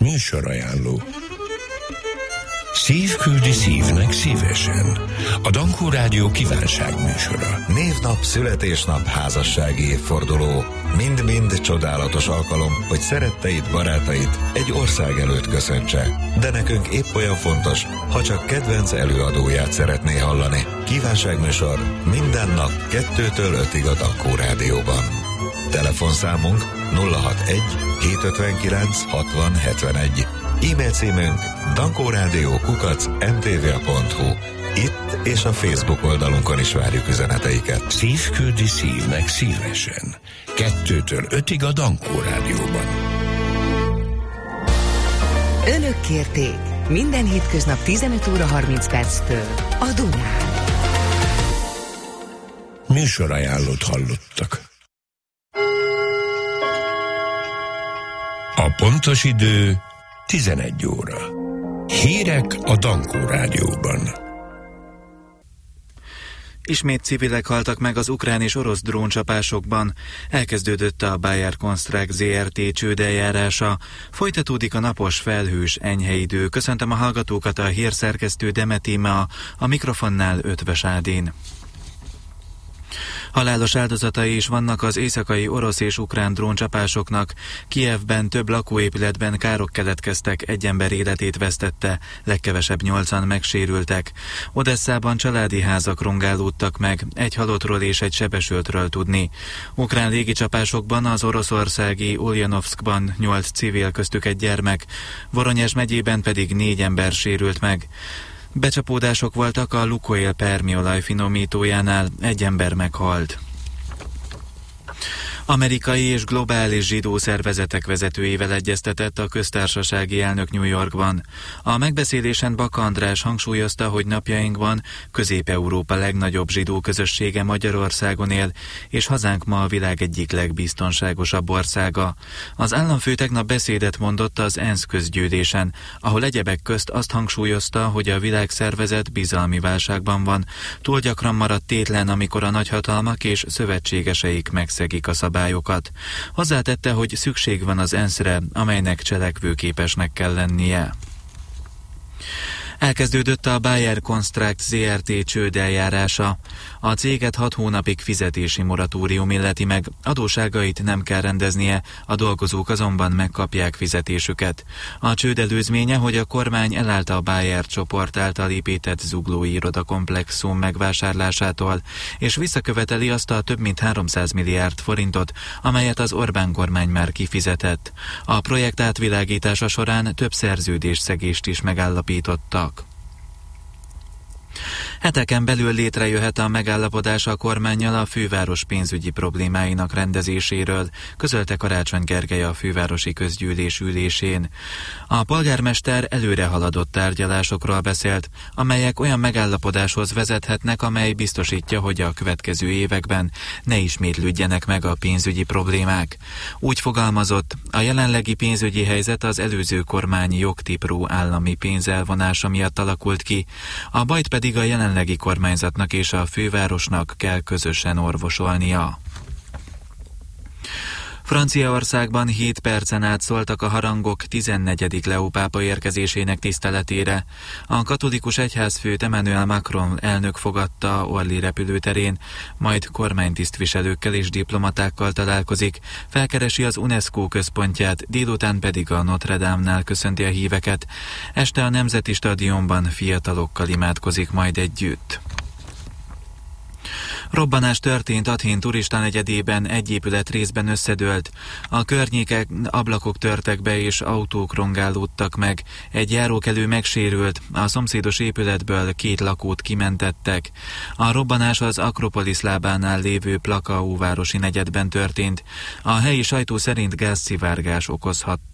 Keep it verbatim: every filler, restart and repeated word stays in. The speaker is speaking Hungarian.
Műsorajánló. Szív küldi szívnek szívesen. A Dankó Rádió kívánságműsora. Névnap, születésnap, házassági évforduló. Mind-mind csodálatos alkalom, hogy szeretteid, barátait egy ország előtt köszöntse. De nekünk épp olyan fontos, ha csak kedvenc előadóját szeretné hallani. Kívánságműsor minden nap kettőtől ötig a Dankó Rádióban. Telefonszámunk nulla hatvanegy hétszázötvenkilenc hatvan hetvenegy. E-mail címünk dankórádió kukac em té vé pont hu. Itt és a Facebook oldalunkon is várjuk üzeneteiket. Szív küldi szívnek szívesen. Kettőtől ötig a Dankó Rádióban. Önök kérték minden hétköznap tizenöt óra harminc perctől a Dunán. Műsorajánlót hallottak. A pontos idő tizenegy óra. Hírek a Dankó Rádióban. Ismét civilek haltak meg az ukrán és orosz dróncsapásokban. Elkezdődött a Bayer Construct zé er té csődeljárása. Folytatódik a napos, felhős, enyhe idő. Köszöntöm a hallgatókat, a hírszerkesztő Demetíme, a mikrofonnál Ötvös Ádén. Halálos áldozatai is vannak az éjszakai orosz és ukrán dróncsapásoknak. Kijevben több lakóépületben károk keletkeztek, egy ember életét vesztette, legkevesebb nyolcan megsérültek. Odesszában családi házak rongálódtak meg, egy halottról és egy sebesültről tudni. Ukrán légicsapásokban az oroszországi Uljanovszkban nyolc civil, köztük egy gyermek, Voronyezs megyében pedig négy ember sérült meg. Becsapódások voltak a Lukoil Permi olajfinomítójánál, egy ember meghalt. Amerikai és globális zsidó szervezetek vezetőivel egyeztetett a köztársasági elnök New Yorkban. A megbeszélésen Baka András hangsúlyozta, hogy napjainkban Közép-Európa legnagyobb zsidó közössége Magyarországon él, és hazánk ma a világ egyik legbiztonságosabb országa. Az államfő tegnap beszédet mondott az ENSZ közgyűlésen, ahol egyebek közt azt hangsúlyozta, hogy a világszervezet bizalmi válságban van. Túl gyakran maradt tétlen, amikor a nagyhatalmak és szövetségeseik megszegik a szabályokat. Hozzátette, hogy szükség van az ENSZ-re, amelynek cselekvőképesnek kell lennie. Elkezdődött a Bayer Construct zé er té csődeljárása. A céget hat hónapig fizetési moratórium illeti meg, adósságait nem kell rendeznie, a dolgozók azonban megkapják fizetésüket. A csőd előzménye, hogy a kormány elállt a Bayer csoport által épített zuglói irodakomplexum megvásárlásától, és visszaköveteli azt a több mint háromszáz milliárd forintot, amelyet az Orbán kormány már kifizetett. A projekt átvilágítása során több szerződésszegést is megállapítottak. Heteken belül létrejöhet a megállapodás a kormánnyal a főváros pénzügyi problémáinak rendezéséről, közölte Karácsony Gergely a fővárosi közgyűlés ülésén. A polgármester előre haladott tárgyalásokról beszélt, amelyek olyan megállapodáshoz vezethetnek, amely biztosítja, hogy a következő években ne ismétlődjenek meg a pénzügyi problémák. Úgy fogalmazott, a jelenlegi pénzügyi helyzet az előző kormány jogtipró állami pénzelvonása miatt alakult ki, a bajt pedig a jelenlegi kormányzatnak és a fővárosnak kell közösen orvosolnia. Franciaországban hét percen át szóltak a harangok tizennegyedik Leó pápa érkezésének tiszteletére. A katolikus egyházfőt Emmanuel Macron elnök fogadta Orly repülőterén, majd kormánytisztviselőkkel és diplomatákkal találkozik, felkeresi az UNESCO központját, délután pedig a Notre Dame-nál köszönti a híveket. Este a Nemzeti Stadionban fiatalokkal imádkozik majd együtt. Robbanás történt Athén turistánegyedében, egy épület részben összedőlt. A környékek ablakok törtek be és autók rongálódtak meg. Egy járókelő megsérült, a szomszédos épületből két lakót kimentettek. A robbanás az Akropolis lábánál lévő Plakaó városi negyedben történt. A helyi sajtó szerint gázszivárgás okozhatta